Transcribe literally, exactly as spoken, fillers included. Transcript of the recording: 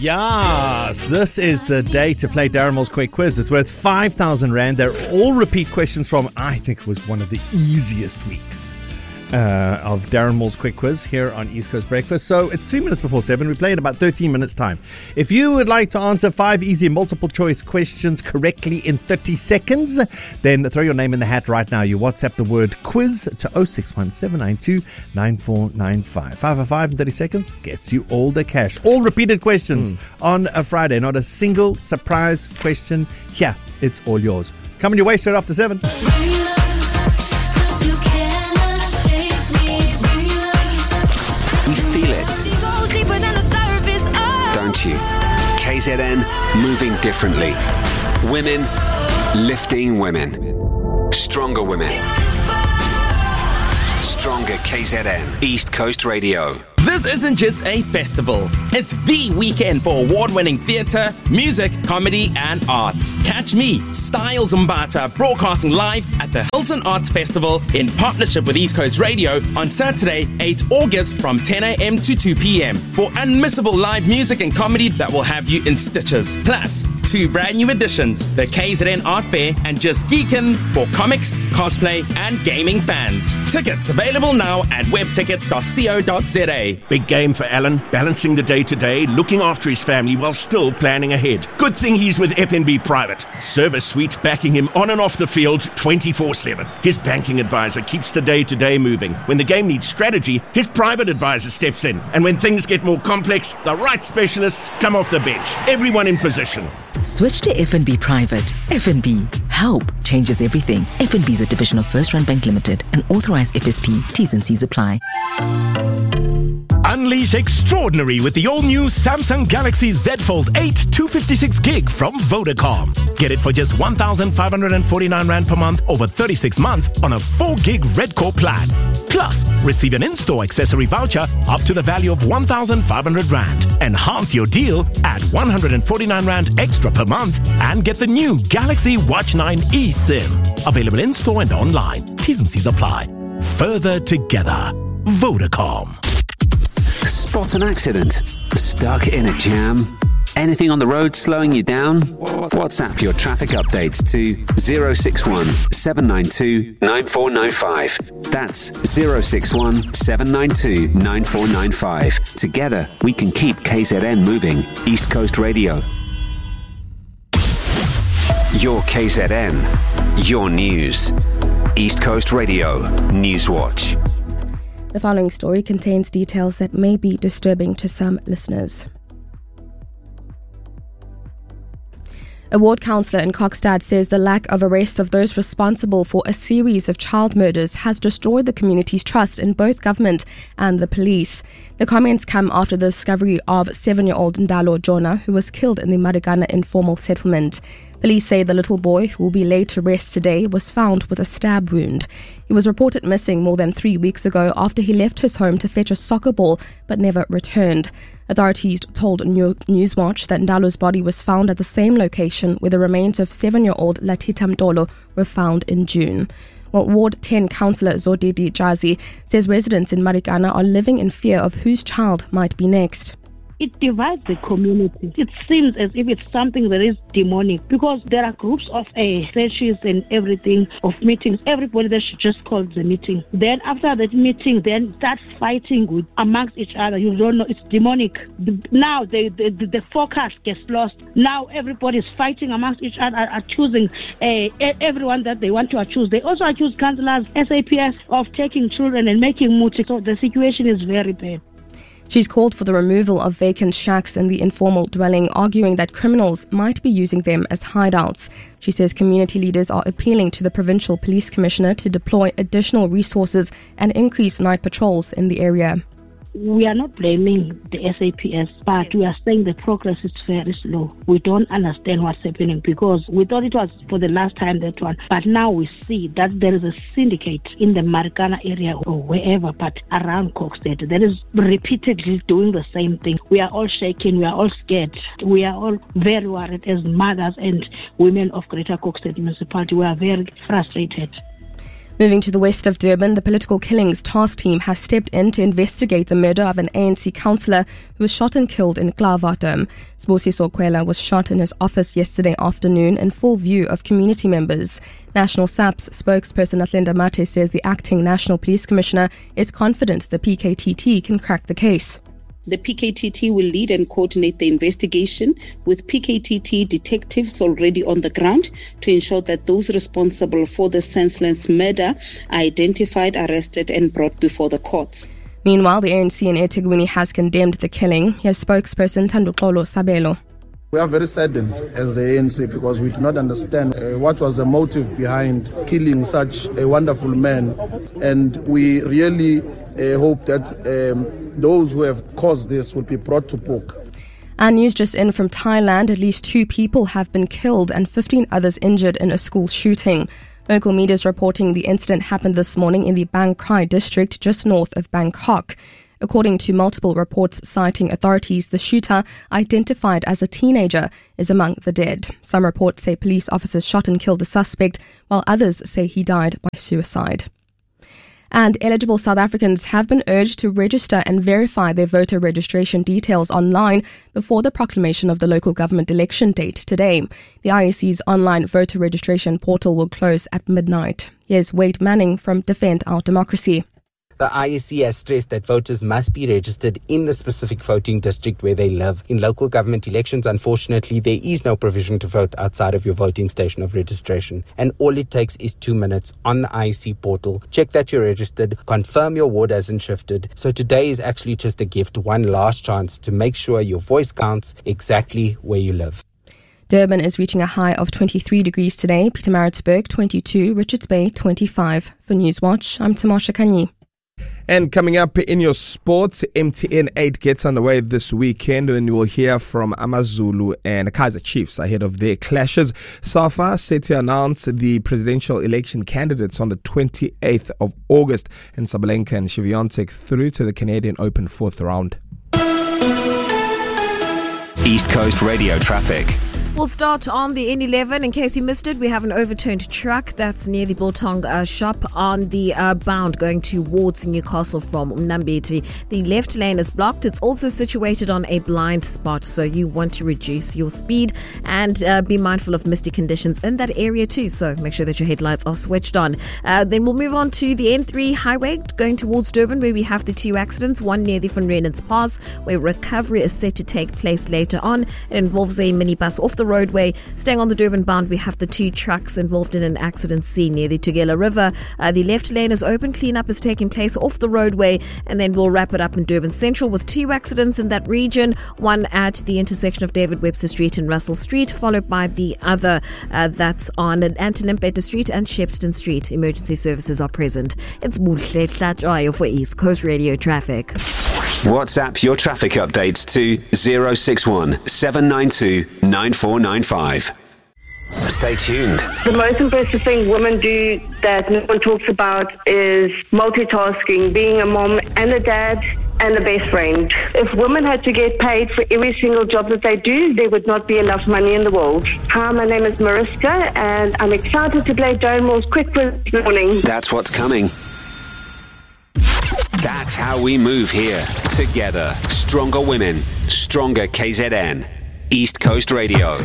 Yes, this is the day to play Darren Moore's Quick Quiz. It's worth five thousand rand. They're all repeat questions from, I think it was one of the easiest weeks uh, of Darren Moore's Quick Quiz here on East Coast Breakfast. So it's three minutes before seven. We play in about thirteen minutes time. If you would like to answer five easy multiple choice questions correctly in thirty seconds, then throw your name in the hat right now. You WhatsApp the word quiz to oh six one, seven nine two, nine four nine five. five for five in thirty seconds gets you all the cash. All repeated questions mm. on a Friday. Not a single surprise question here. It's all yours. Coming your way straight after seven. We feel it, don't you? K Z N, moving differently. Women, lifting women. Stronger women. Stronger K Z N, East Coast Radio. This isn't just a festival. It's the weekend for award-winning theatre, music, comedy, and art. Catch me, Styles Mbata, broadcasting live at the Hilton Arts Festival in partnership with East Coast Radio on Saturday, eighth of August from ten a.m. to two p.m. for unmissable live music and comedy that will have you in stitches. Plus, two brand new editions, the K Z N Art Fair and Just Geekin' for comics, cosplay, and gaming fans. Tickets available now at web tickets dot co dot za. Big game for Alan, balancing the day-to-day, looking after his family while still planning ahead. Good thing he's with F N B Private. Service Suite backing him on and off the field twenty-four seven. His banking advisor keeps the day-to-day moving. When the game needs strategy, his private advisor steps in. And when things get more complex, the right specialists come off the bench. Everyone in position. Switch to F N B Private. F N B. Help changes everything. F N B is a division of First Rand Bank Limited, an authorized F S P. T's and C's apply. Unleash extraordinary with the all-new Samsung Galaxy Z Fold eight two fifty-six gig from Vodacom. Get it for just one thousand five hundred forty-nine rand per month over thirty-six months on a four gig Red Core plan. Plus, receive an in-store accessory voucher up to the value of one thousand five hundred rand. Enhance your deal at one hundred forty-nine rand extra per month and get the new Galaxy Watch nine eSIM. Available in-store and online. T's and C's apply. Further together. Vodacom. Spot an accident. Stuck in a jam. Anything on the road slowing you down? WhatsApp your traffic updates to zero six one, seven nine two, nine four nine five. That's zero six one, seven nine two, nine four nine five. Together, we can keep K Z N moving. East Coast Radio. Your K Z N. Your news. East Coast Radio. Newswatch. The following story contains details that may be disturbing to some listeners. A ward councillor in Kokstad says the lack of arrests of those responsible for a series of child murders has destroyed the community's trust in both government and the police. The comments come after the discovery of seven-year-old Ndalo Jonah, who was killed in the Marikana informal settlement. Police say the little boy, who will be laid to rest today, was found with a stab wound. He was reported missing more than three weeks ago after he left his home to fetch a soccer ball but never returned. Authorities told Newswatch that Ndalo's body was found at the same location where the remains of seven-year-old Latita Mtolo were found in June. Well, Ward ten councillor Zodidi Jazi says residents in Marikana are living in fear of whose child might be next. It divides the community. It seems as if it's something that is demonic because there are groups of uh, searches and everything, of meetings. Everybody that should just call the meeting. Then after that meeting, then start fighting with amongst each other. You don't know, it's demonic. The, now the, the, the focus gets lost. Now everybody is fighting amongst each other, accusing uh, everyone that they want to accuse. They also accuse councillors, S A P S, of taking children and making muti. So the situation is very bad. She's called for the removal of vacant shacks in the informal dwelling, arguing that criminals might be using them as hideouts. She says community leaders are appealing to the Provincial Police Commissioner to deploy additional resources and increase night patrols in the area. We are not blaming the S A P S, but we are saying the progress is very slow. We don't understand what's happening because we thought it was for the last time that one, but now we see that there is a syndicate in the Marikana area or wherever, but around Kokstad that is repeatedly doing the same thing. We are all shaken, we are all scared, we are all very worried as mothers and women of Greater Kokstad Municipality. We are very frustrated. Moving to the west of Durban, the Political Killings Task Team has stepped in to investigate the murder of an A N C councillor who was shot and killed in Klaarwater. Sibusiso Kwela was shot in his office yesterday afternoon in full view of community members. National S A P's spokesperson Atlinda Mate says the acting National Police Commissioner is confident the P K T T can crack the case. The P K T T will lead and coordinate the investigation with P K T T detectives already on the ground to ensure that those responsible for the senseless murder are identified, arrested and brought before the courts. Meanwhile, the A N C in eThekwini has condemned the killing. Here's spokesperson Thanduxolo Sabelo. We are very saddened as the A N C because we do not understand uh, what was the motive behind killing such a wonderful man, and we really uh, hope that um, those who have caused this will be brought to book. And news just in from Thailand, at least two people have been killed and fifteen others injured in a school shooting. Local media is reporting the incident happened this morning in the Bang Krai district just north of Bangkok. According to multiple reports citing authorities, the shooter, identified as a teenager, is among the dead. Some reports say police officers shot and killed the suspect, while others say he died by suicide. And eligible South Africans have been urged to register and verify their voter registration details online before the proclamation of the local government election date today. The I E C's online voter registration portal will close at midnight. Here's Wade Manning from Defend Our Democracy. The I E C has stressed that voters must be registered in the specific voting district where they live. In local government elections, unfortunately, there is no provision to vote outside of your voting station of registration. And all it takes is two minutes on the I E C portal. Check that you're registered, confirm your ward hasn't shifted. So today is actually just a gift, one last chance to make sure your voice counts exactly where you live. Durban is reaching a high of twenty-three degrees today. Pietermaritzburg, twenty-two. Richards Bay, twenty-five. For Newswatch, I'm Tamasha Kanyi. And coming up in your sports, M T N eight gets underway this weekend, and you will hear from AmaZulu and Kaizer Chiefs ahead of their clashes. SAFA set to announce the presidential election candidates on the twenty-eighth of August, and Sabalenka and Swiatek through to the Canadian Open fourth round. East Coast Radio traffic. We'll start on the N eleven. In case you missed it, we have an overturned truck that's near the Biltong uh, shop on the uh, bound going towards Newcastle from Mnambiti. The left lane is blocked. It's also situated on a blind spot, so you want to reduce your speed and uh, be mindful of misty conditions in that area too, so make sure that your headlights are switched on. Uh, then we'll move on to the N three highway going towards Durban, where we have the two accidents, one near the Van Reenens Pass, where recovery is set to take place later on. It involves a minibus off the the roadway. Staying on the Durban bound, we have the two trucks involved in an accident scene near the Tugela River. Uh, the left lane is open. Cleanup is taking place off the roadway, and then we'll wrap it up in Durban Central with two accidents in that region. One at the intersection of David Webster Street and Russell Street, followed by the other uh, that's on Antonimpeta Street and Shepston Street. Emergency services are present. It's Muhle Tlatrayo for East Coast Radio Traffic. WhatsApp your traffic updates to zero six one seven nine two nine four nine five. Stay tuned. The most impressive thing women do that no one talks about is multitasking, being a mom and a dad and a best friend. If women had to get paid for every single job that they do, there would not be enough money in the world. Hi, my name is Mariska, and I'm excited to play Darren Moore's Quick Quiz this morning. That's what's coming. That's how we move here. Together. Stronger women. Stronger K Z N. East Coast Radio.